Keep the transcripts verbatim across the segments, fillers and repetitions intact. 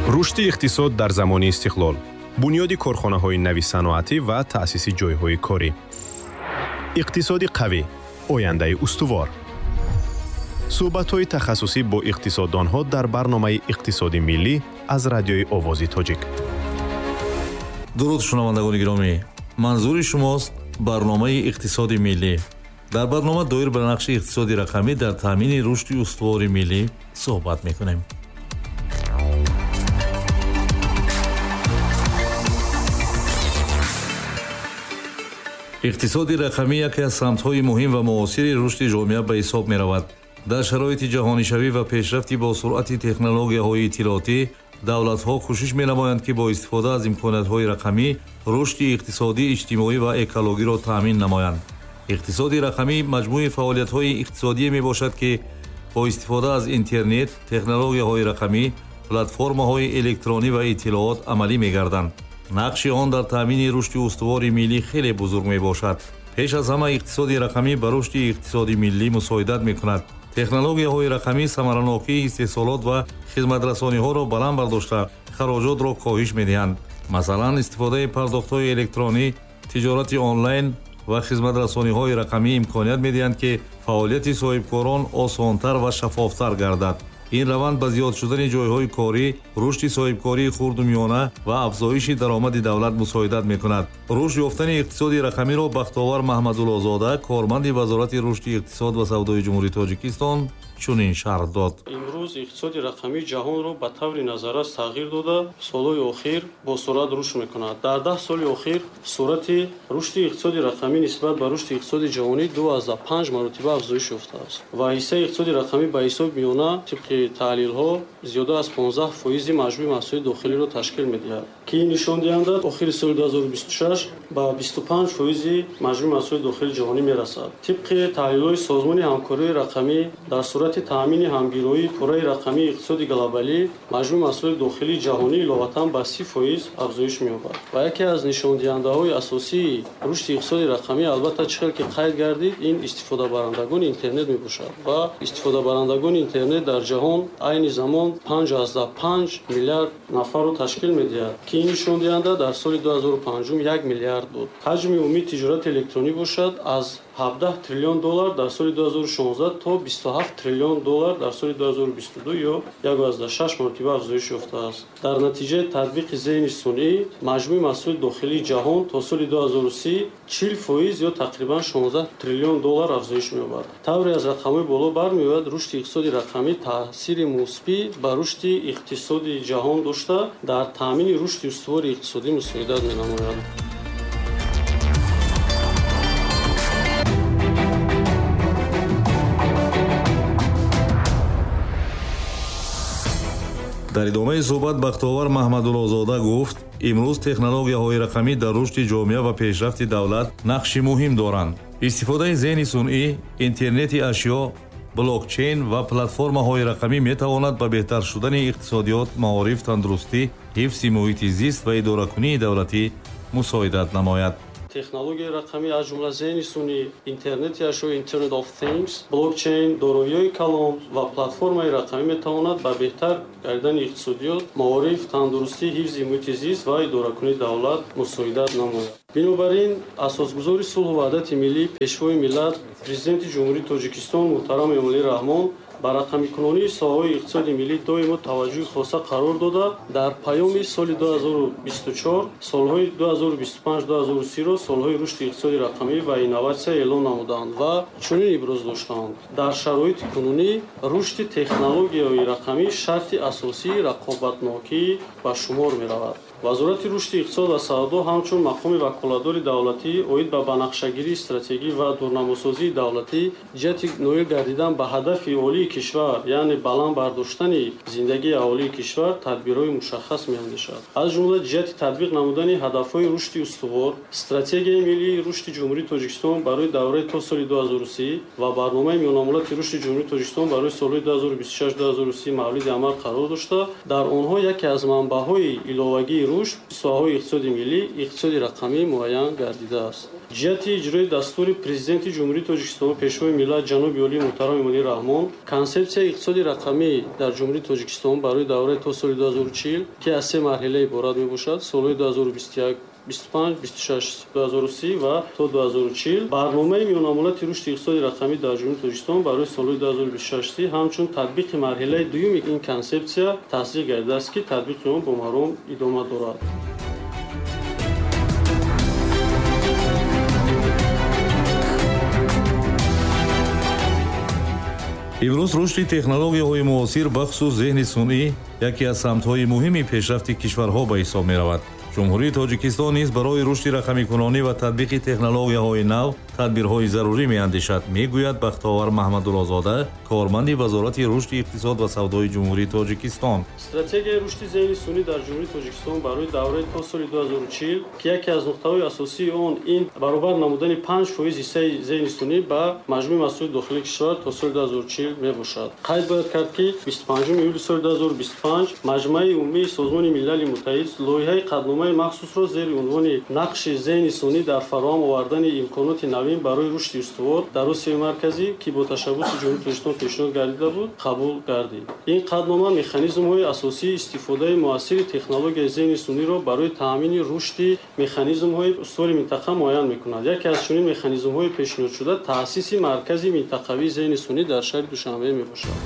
رشد اقتصاد در زمان استقلال، بنیاد کارخانه‌های نوی صنعتی و تأسیس جایهای کاری. اقتصاد قوی، آینده استوار. صحبت‌های تخصصی با اقتصاددان‌ها در برنامه اقتصاد ملی از رادیوی آواز تاجیک. درود شنوندگان گرامی، منظور شماست برنامه اقتصاد ملی. در برنامه دایر بر نقش اقتصاد رقمی در تامین رشد استوار ملی صحبت می‌کنیم. اقتصاد رقمی یکی از سمت‌های مهم و معاصر رشد جامعه به حساب می‌رود. در شرایط جهانی‌شوی و پیشرفتی با سرعت تکنولوژی‌های اطلاعاتی، دولت‌ها کوشش می‌نمایند که با استفاده از امکانات‌های رقمی رشد اقتصادی، اجتماعی و اکولوژی را تامین نمایند. اقتصاد رقمی مجموعه فعالیت‌های اقتصادی میباشد که با استفاده از اینترنت، تکنولوژی‌های رقمی، پلتفرم‌های الکترونی و اطلاعات عملی می‌گردند. نقش آن در تامین رشد استوار ملی خیلی بزرگ میباشد. پیش از همه اقتصاد رقمی به رشد اقتصادی ملی مساعدت می‌کند. تکنولوژی‌های رقمی ثمره‌ناکی استحصالات و خدمت‌رسانی‌ها را بلند برداشته خراجات را کاهش می‌دهند. مثلا استفاده پرداخت‌های الکترونی، تجارت آنلاین و خدمت‌رسانی‌های رقمی امکانیت می‌دهند که فعالیت صاحبکاران آسان‌تر و شفاف‌تر گردد. این روند به زیاد شدن جایهای کاری، رشد صاحبکاری خرد و میانه و افزایش درآمد دولت مساعدت می‌کند. رشد یافتن اقتصاد رقمی را بختیار محمدالله زاده، کارمند وزارت رشد اقتصاد و سودای جمهوری تاجیکستان چنین شرح داد. امروز اقتصاد رقمی جهان را به طور نظرات تغییر داده، سالهای اخیر با سرعت رشد می‌کند. در ده سال اخیر سرعت رشد اقتصاد رقمی نسبت به رشد اقتصاد جهانی دو از پنج مرتبه افزایش یافته است و حصه اقتصاد رقمی به حساب میانه طبق تحلیل‌ها زیاده از پانزده فیصد مجموع محصول داخلی را تشکیل می‌دهد که این نشان دهنده آخر سال دو هزار و بیست و شش به بیست و پنج فیصد مجموع محصول داخلی جهانی می‌رسد. طبق تحلیل‌های سازمان همکاری رقمی در صورت تامین همگیری پوره رقمی اقتصاد گلوبالی مجموع محصول داخلی جهانی علاوه بر سی فیصد افزایش می‌یابد و یکی از نشان دهنده‌های اساسی رشد اقتصاد رقمی البته چقدر که قید گردید این استفاده برندگان اینترنت میباشد و استفاده برندگان اینترنت در جهان عین زمان پنج از پنج میلیارد نفر را تشکیل می‌دهد که این نشان دهنده در سال دو هزار و پنج یک میلیارد بود. حجم عمومی تجارت الکترونی باشد از هفده تریلیون دلار در سال دو هزار و شانزده تا بیست و هفت تریلیون دلار در سال دو هزار و بیست و دو یا یک از شش مرتبه افزایش یافته است. در نتیجه تطبیق ذهن صنعی مجموع محصول داخلی جهان تا سال دو هزار و سی چهل فیصد یا تقریبا شانزده تریلیون دلار افزایش می‌یابد. طوری از رقم‌های بالا برمی‌آید رشد اقتصادی رقمی تاثیر مثبت بر رشد اقتصادی جهان داشته در تامین رشد استوار اقتصادی مساعدت می‌نماید. در ادامه صحبت بختیار محمدالله زاده گفت امروز تکنولوژی‌های رقمی در رشد جامعه و پیشرفت دولت نقش مهم دارند. استفاده ذهن صنعی، اینترنت اشیا، بلاکچین و پلتفرم‌های رقمی می‌تواند به بهتر شدن اقتصادیات، معارف، تندرستی، حفظ محیط زیست و اداره‌کنی دولتی مساعدت نماید. تکنولوژی رقمی از جمله ذهن صنعی، اینترنت اشیا، اینترنت آف تینگز، بلاکچین، دارایی‌های کلان و پلتفرم‌های رقمی می‌تواند به بهتر گردیدن اقتصادیات، معارف، تندرستی، حفظ محیط زیست و اداره‌کنی دولت مساعدت نماید. بنابراین اساسگذار صلح و وحدت ملی، پیشوای ملت، پرزیدنت جمهوری تاجیکستان محترم امامعلی رحمان با رقمی‌کنی ساحه اقتصاد ملی دائما توجه خاصه قرار داده در پیام سال دو هزار و بیست و چهار سالهای دو هزار و بیست و پنج دو هزار و سی را سالهای رشد اقتصادی رقمی و اینوواسیون اعلام نمودند و چنین ابراز داشتند در شرایط کنونی رشد تکنولوژی‌های رقمی شرط اساسی رقابتناکی به شمار می‌رود. وزارت رشد اقتصاد و سودا همچون مقام وکالتدار دولتی اوید به بنقشه‌گیری استراتژی و دورنماسازی دولتی جهت نویل گردیدن به هدف عالی کشور یعنی بلند برداشتن زندگی عالی کشور تدبیرهای مشخص می‌اندیشد. از جمله جهت تطبیق نمودن هدف‌های رشد استوار، استراتژی ملی رشد جمهوری تاجیکستان برای دوره تا سال دو هزار و سی و برنامه میانمالات رشد جمهوری تاجیکستان برای سال‌های دو هزار و بیست و شش دو هزار و سی مولد عمل قرار داشته در آنها یکی از منبع‌های ایلاوگی رشد ساحه اقتصاد ملی اقتصاد رقمی معین گردیده است. ҷиҳати иҷрои дастури президенти ҷумҳурии Тоҷикистон пешвои миллат ҷаноби олии муҳтарам Эмомалӣ Раҳмон консепсияи иқтисоди рақамӣ дар ҷумҳурии Тоҷикистон барои давраи то соли ду ҳазору чил ки аз се марҳила иборат мебошад, солҳои ду ҳазору бисту як бисту панҷ бисту шаш ду ҳазору си ва то ду ҳазору чил барномаи миёнамуллати рушди иқтисоди рақамӣ дар ҷумҳурии Тоҷикистон барои солҳои ду ҳазору бисту шаш ҳамчун татбиқи марҳилаи дуюми ин консепсия тасдиқ гардидааст ки татбиқи он бо маром идома дорад. имрӯз рушди технологияҳои муосир бахусус зеҳни сунъӣ яке аз самтҳои муҳими пешрафти кишварҳо ба ҳисоб меравад. ҷумҳурии Тоҷикистон низ барои рушди рақамикунонӣ ва татбиқи технологияҳои нав тадбирҳои зарурӣ меандешад, мегӯяд Бахтовар Маҳмадуллозода, корманди Вазорати рушди иқтисод ва савдои ҷумҳурии Тоҷикистон. Стратегияи рушди зеҳни сунъӣ дар ҷумҳурии Тоҷикистон барои давраи то соли ду ҳазору чил ки яке аз нуқтаҳои асосии он ин баробар намудани панҷ фоиз ҳиссаи зеҳни сунъӣ ба маҷмӯи маҳсулоти дохилии кишвар то соли ду ҳазору чил мебошад. Қайд бояд кард ки бисту панҷуми июли соли ду ҳазору бисту панҷ маҷмӯаи умумии Созмони милали муттаҳид лоиҳаи қадномаи махсусро зери унвони нақши зеҳни сунъӣ дар фароҳам овардани имконоти навин барои рушди устувор дар Осияи марказӣ ки бо ташаббуси ҷумҳурии Тоҷикистон пешниҳод гардида буд қабул гардид. ин қаднома механизмҳои асосии истифодаи муассири технологияи зеҳни сунъиро барои таъмини рушди механизмҳои устувори минтақа муайян мекунад. яке аз чунин механизмҳои пешниҳодшуда таъсиси маркази минтақавии зеҳни сунъӣ дар шаҳри Душанбе мебошад.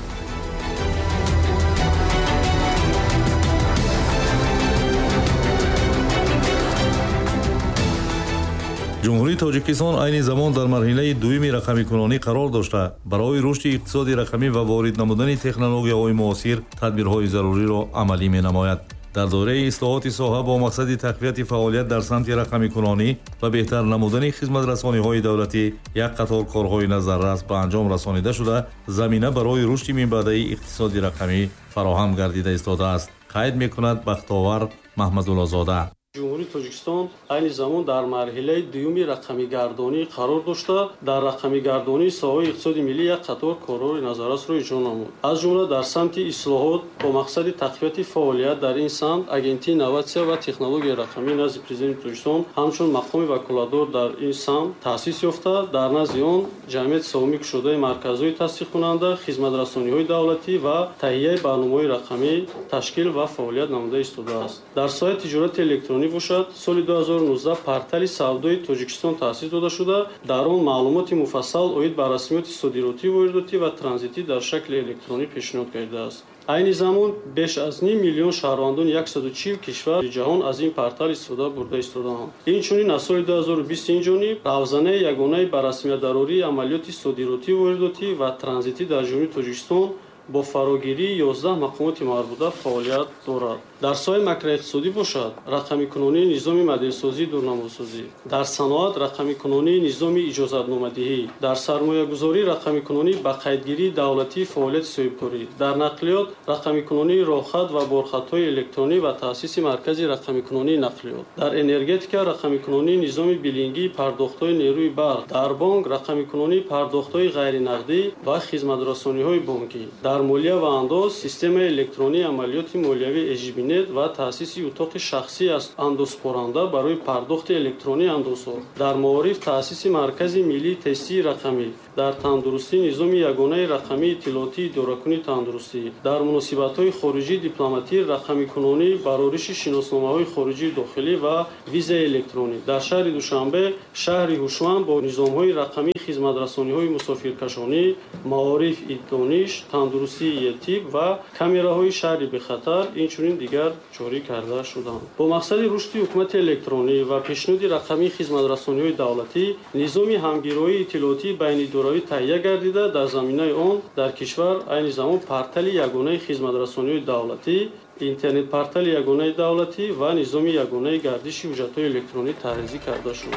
ҷумҳурии Тоҷикистон айни замон дар марҳилаи дуюми рақамикунонӣ қарор дошта, барои рушди иқтисоди рақамӣ ва ворид намудани технологияҳои муосир тадбирҳои заруриро амалӣ менамояд. дар дораи ислоҳоти соҳа бо мақсади тақвияти фаъолият дар самти рақамикунонӣ ва беҳтар намудани хизматрасониҳои давлатӣ як қатор корҳои назаррас ба анҷом расонида шуда, замина барои рушди минбаъдаи иқтисоди рақамӣ фароҳам гардида истодааст. қайд мекунад Бахтовар Маҳмадуллозода. ҷумҳурии Тоҷикистон айни замон дар марҳилаи дуюми рақамигардонӣ қарор дошта, дар рақамигардонии соҳаи иқтисоди миллӣ як қатор корҳои назаррасро иҷро намуд. аз ҷумла дар самти ислоҳот бо мақсади тақвияти фаъолият дар ин самт агентии инноватсия ва технологияи рақамӣ назди президенти Тоҷикистон ҳамчун мақоми ваколатдор дар ин самт таъсис ёфта, дар назди он ҷамъияти саҳомӣ кушодаи марказҳои тасдиқкунанда, хизматрасониҳои давлатӣ ва таҳияи барномаҳои рақамӣ ташкил ва фаъолият намуда истодааст. дар соҳаи тиҷорати электронӣ бошад, соли ду ҳазору нуздаҳ портали савдои Тоҷикистон таъсис дода шуда, дар он маълумоти муфассал оид ба расмиёти содиротӣ, воридотӣ ва транзитӣ дар шакли электронӣ пешниҳод гардидааст. айни замон беш аз ним миллион шаҳрвандони яксаду чил кишвари ҷаҳон аз ин портал истифода бурда истодаанд. инчунин аз соли ду ҳазору бисту инҷониб равзанаи ягонаи ба расмиятдарории амалиёти содиротӣ, воридотӣ ва транзитӣ дар ҷумҳурии Тоҷикистон бо фарогирии ёздаҳ мақомоти марбута фаъолият дорад. дар соҳаи макроиқтисодӣ бошад, рақамикунонии низоми моделсозӣ, дурнамосозӣ; дар саноат, рақамикунонии низоми иҷозатномадиҳӣ; дар сармоягузорӣ, рақамикунонӣ ба қайдгирии давлатӣ фаъолияти соҳибкорӣ; дар нақлиёт, рақамикунонии роҳхат ва борхатҳои электронӣ ва таъсиси маркази рақамикунонии нақлиёт; дар энергетика, рақамикунонии низоми билингии пардохтҳои нерӯи барқ; дар бонк, рақамикунонии пардохтҳои ғайринақдӣ ва хизматрасониҳои бонкӣ; дар молия ва андоз, системаи электронии амалиёти молиявӣ эҷибинет ва таъсиси утоқи шахсӣ аз андозпоранда барои пардохти электронии андозҳо; дар маориф, таъсиси маркази миллии тестии рақамӣ; дар тандурустӣ, низоми ягонаи рақамии иттилоотии идоракунии тандурустӣ; дар муносибатҳои хориҷии дипломатӣ, рақамикунонӣ, барориши шиносномаҳои хориҷии дохилӣ ва визаи электронӣ; дар шаҳри Душанбе, шаҳри ҳушманд бо низомҳои рақамӣ, хизматрасониҳои мусофиркашонӣ, маориф, иддониш, тандурустии етиб ва камераҳои шаҳри бехатар инчунин дигар ҷорӣ карда шуданд. бо мақсади рушди ҳукумати электронӣ ва пешниҳоди рақамии хизматрасониҳои давлатӣ, низоми ҳамгироии иттилоотии байнидоравӣ таҳия гардида, дар заминаи он дар кишвар айни замон портали ягонаи хизматрасониҳои давлатӣ, интернет-портали ягонаи давлатӣ ва низоми ягонаи гардиши ҳуҷҷатҳои электронӣ тарҳрезӣ карда шуд.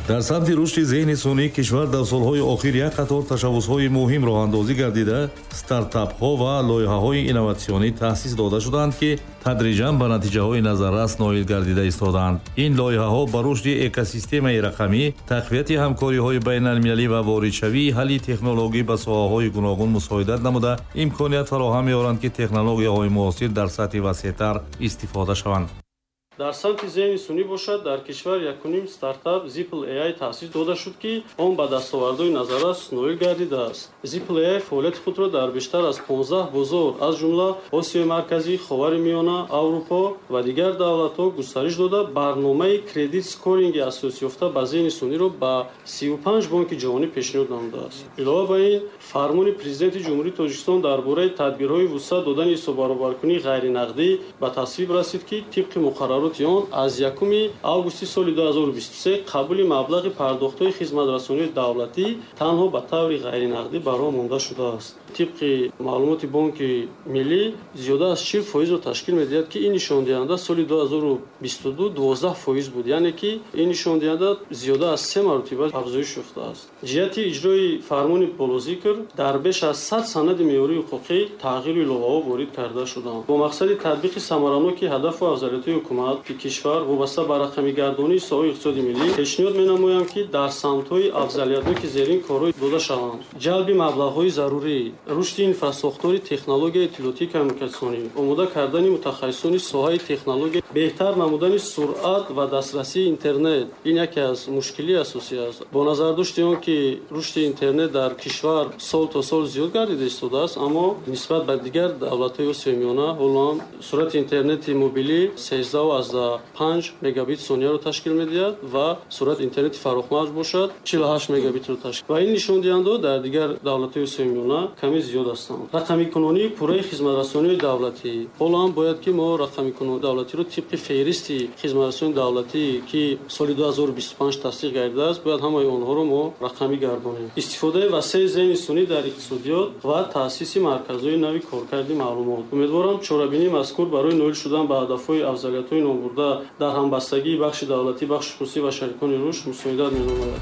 дар самти рушди зеҳни сунъӣ кишвар дар солҳои охир як қатор ташаббусҳои муҳим роҳандозӣ гардида стартапҳо ва лоиҳаҳои инноватсионӣ таъсис дода шуданд, ки тадриҷан ба натиҷаҳои назаррас ноил гардида истодаанд. ин лоиҳаҳо ба рушди экосистемаи рақамӣ, тақвияти ҳамкориҳои байналмилалӣ ва воридшавии ҳалли технологӣ ба соҳаҳои гуногун мусоидат намуда, имконият фароҳам меоранд, ки технологияҳои муосир дар сатҳи васеътар истифода шаванд. дар самти зеҳни сунъӣ бошад, дар кишвар якуним стартап Zipple эй ай таъсис дода шуд, ки он ба дастовардҳои назаррас ноил гардидааст. Zipple эй ай фаъолияти худро дар бештар аз понздаҳ бозор аз ҷумла Осиёи Марказӣ, Ховари Миёна, Аврупо ва дигар давлатҳо густариш дода, барномаи кредит скоринги асосёфта ба зеҳни сунъиро ба сию панҷ бонки ҷаҳонӣ пешниҳод намудааст. Илова ба ин, фармони президенти ҷумҳурии Тоҷикистон дар бораи тадбирҳои вусъат додани ҳисоббаробаркунии ғайринақдӣ ба тасвиб расид, ки тибқи муқаррарот он аз якуми августи соли ду ҳазору бисту се қабули маблағи пардохтҳои хизматрасонии давлатӣ танҳо ба таври ғайринақдӣ ба роҳ монда шудааст. тибқи маълумоти бонки миллӣ зиёда аз чил фоизро ташкил медиҳад, ки ин нишондиҳанда соли ду ҳазору бисту ду дувоздаҳ фоиз буд, яъне ки ин нишондиҳанда зиёда аз се маротиба афзоиш ёфтааст. ҷиҳати иҷрои фармони болозикр дар беш аз сад санади меъёрии ҳуқуқӣ тағйиру иловаҳо ворид карда шуданд. бо мақсади татбиқи самараноки ҳадафу афзалиятҳои ҳукумат ки кишвар вобаста ба рақамигардонии соҳаи иқтисоди миллӣ, пешниҳод менамоям, ки дар самтҳои афзалиятноки зерин корҳои дода шаванд. ҷалби маблағҳои зарурӣ, рушди инфраструктури технологияи иттилоотии коммуникатсионӣ, омода кардани мутахассисони соҳаи технология, беҳтар намудани суръат ва дастрасии интернет. ин яке аз мушкилии асосӣ аст. бо назардошти он ки рушди интернет дар кишвар сол то сол зиёд гардида истодааст, аммо нисбат ба дигар давлатҳои Осиёи Миёна ҳоло ҳам суръати интернети мобилӣ сездаҳу азда панҷ мегабит сонияро ташкил медиҳад ва суръати интернети фарохмавҷ бошад чилу ҳашт мегабитро ташкил. ва ин нишондиҳандаҳо дар дигар давлатҳои Осиёи Миёна ками зиёд ҳастанд. рақамикунонии пурраи хизматрасониҳои давлатӣ. ҳоло ҳам бояд, ки мо рақамикунонии давлатиро тибқи феҳристи хизматрасонии давлатӣ, ки соли ду ҳазору бисту панҷ тасдиқ гардидааст, бояд ҳамаи онҳоро мо рақамӣ гардонем. истифодаи васеъи зеҳни сунъӣ дар иқтисодиёт ва таъсиси марказҳои нави коркарди маълумот. умедворам чорабинии мазкур барои ноил шудан ба ҳадафҳои афзалиятҳои номбурда дар ҳамбастагии бахши давлатӣ, бахши хусусӣ ва шарикони рушд мусоидат менамояд.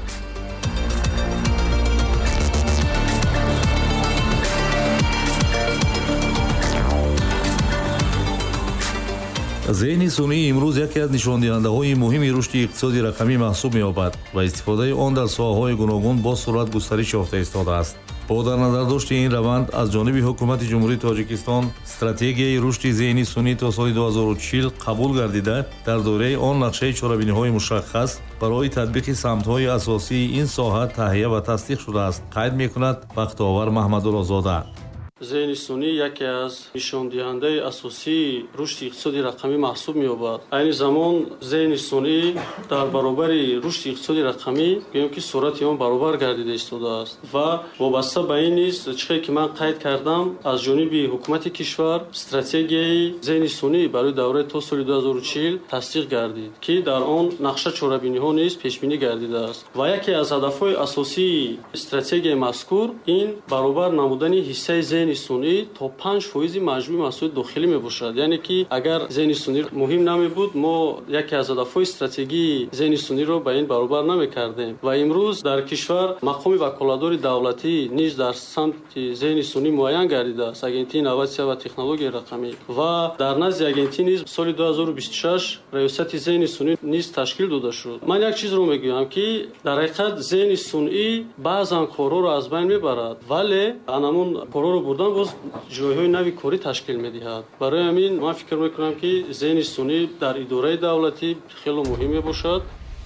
зеҳни сунъӣ имрӯз яке аз нишондиҳандаҳои муҳими рушди иқтисоди рақамӣ маҳсуб меёбад ва истифодаи он дар соҳаҳои гуногун бо суръат густариш ёфта истодааст. бо дар назардошти ин раванд, аз ҷониби ҳукумати ҷумҳурии Тоҷикистон стратегияи рушди зеҳни сунъӣ то соли ду ҳазору чил қабул гардида, дар доираи он нақшаи чорабиниҳои мушаххас барои татбиқи самтҳои асосии ин соҳа таҳия ва тасдиқ шудааст, қайд мекунад бахтовар Маҳмадуллозода. зеҳни сунъӣ яке аз нишондиҳандаи асосии рушди иқтисоди рақамӣ маҳсуб меёбад. айни замон зеҳни сунъӣ дар баробари рушди иқтисоди рақамӣ гӯем ки суръати он баробар гардида истодааст ва вобаста ба ин низ чизе ки ман қайд кардам, аз ҷониби ҳукумати кишвар стратегияи зеҳни сунъӣ барои давраи то соли ду ҳазору чил тасдиқ гардид, ки дар он нақша чорабиниҳо низ пешбинӣ гардидааст. ва яке аз ҳадафҳои асосии стратегияи мазкур ин баробар намудани ҳиссаи зеҳни сунъӣ то панҷ фоизи маҷмӯи маҳсулоти дохилӣ мебошад. яъне ки агар зеҳни сунъӣ муҳим намебуд, мо яке аз ҳадафҳои стратегии зеҳни сунъиро ба ин баробар намекардем. ва имрӯз дар кишвар мақоми ваколатдори давлатӣ низ дар самти зеҳни сунъӣ муайян гардидааст. агентии инноватсия ва технологияи рақамӣ ва дар назди агентӣ низ соли ду ҳазору бисту шаш раёсати зеҳни сунъӣ низ ташкил дода шуд. ман як чизро мегӯям, ки дар ҳақиқат зеҳни сунъӣ баъзан корҳоро аз байн мебарад, вале анамон корҳоро бурдан боз ҷойҳои нави корӣ ташкил медиҳад. барои ҳамин ман фикр мекунам, ки зеҳни сунъӣ дар идораи давлатӣ хеле муҳим мебошад.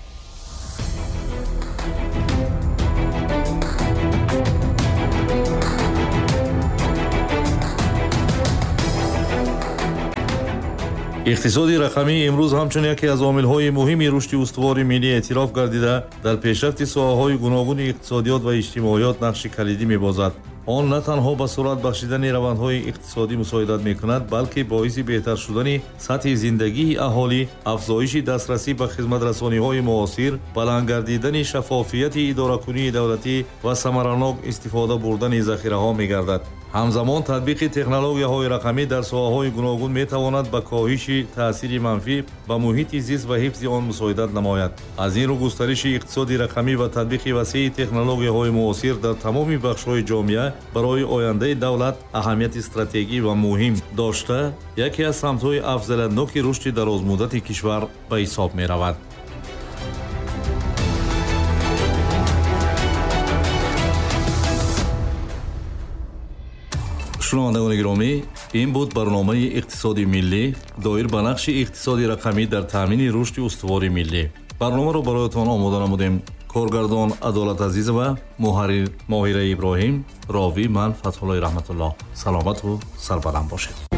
иқтисоди рақамӣ имрӯз ҳамчун яке аз омилҳои муҳими рушди устувори миллӣ эътироф гардида, дар пешрафти соҳаҳои гуногуни иқтисодиёт ва иҷтимоиёт нақши калидӣ мебозад. он на танҳо ба суръат бахшидани равандҳои иқтисодӣ мусоидат мекунад, балки боиси беҳтар шудани сатҳи зиндагии аҳолӣ, афзоиши дастрасӣ ба хизматрасониҳои муосир, баланд гардидани шаффофияти идоракунии давлатӣ ва самаранок истифода бурдани захираҳо мегардад. ҳамзамон татбиқи технологияҳои рақамӣ дар соҳаҳои гуногун метавонад ба коҳиши таъсири манфӣ ба муҳити зист ва ҳифзи он мусоидат намояд. Аз ин рӯ густариши иқтисоди рақамӣ ва татбиқи васеъи технологияҳои муосир дар тамоми бахшҳои ҷомеа барои ояндаи давлат аҳамияти стратегӣ ва муҳим дошта, яке аз самтҳои афзалиятноки рушди дарозмуддати кишвар ба ҳисоб меравад. шунавандагони гиромӣ, ин буд барномаи иқтисоди миллӣ доир ба нақши иқтисоди рақамӣ дар таъмини рушди устувори миллӣ. барномаро бароятон омода намудем. коргардон Адолат Азизова, муҳаррир Моҳира Иброҳим, ровӣ ман Фатҳуллои Раҳматуллоҳ. саломату сарбаланд бошед.